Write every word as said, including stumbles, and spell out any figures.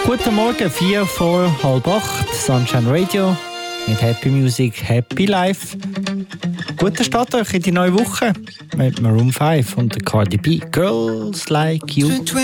Guten Morgen, vier vor halb acht, Sunshine Radio mit Happy Music, Happy Life. Guten Start euch in die neue Woche mit Maroon five und der Cardi B. Girls Like You.